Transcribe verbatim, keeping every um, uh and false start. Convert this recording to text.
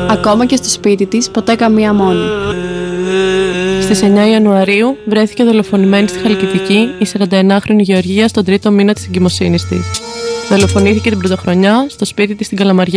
Ακόμα και στο σπίτι της, ποτέ καμία μόνη. Στις εννιά Ιανουαρίου βρέθηκε δολοφονημένη στη Χαλκιδική η σαρανταενάχρονη Γεωργία στον τρίτο μήνα της εγκυμοσύνης της. Δολοφονήθηκε την πρωτοχρονιά στο σπίτι της στην Καλαμαριά.